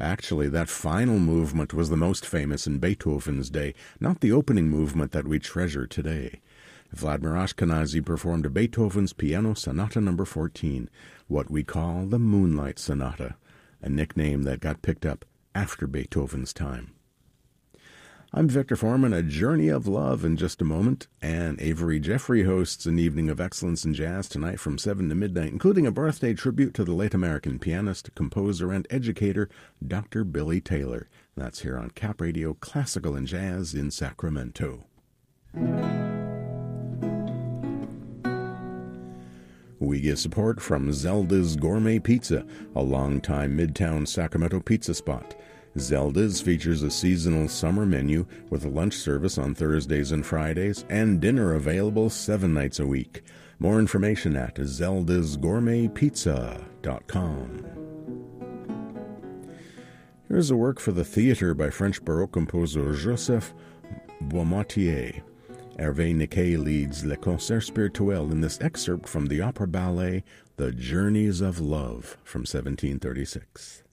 Actually, that final movement was the most famous in Beethoven's day, not the opening movement that we treasure today. Vladimir Ashkenazy performed Beethoven's Piano Sonata No. 14, what we call the Moonlight Sonata, a nickname that got picked up after Beethoven's time. I'm Victor Foreman. A Journey of Love in just a moment, and Avery Jeffrey hosts an evening of excellence in jazz tonight from 7 to midnight, including a birthday tribute to the late American pianist, composer, and educator, Dr. Billy Taylor. That's here on Cap Radio Classical and Jazz in Sacramento. We get support from Zelda's Gourmet Pizza, a longtime Midtown Sacramento pizza spot. Zelda's features a seasonal summer menu with a lunch service on Thursdays and Fridays and dinner available 7 nights a week. More information at zeldasgourmetpizza.com. Here's a work for the theater by French Baroque composer Joseph Beaumartier. Hervé Niquet leads Le Concert Spirituel in this excerpt from the opera ballet The Journeys of Love from 1736.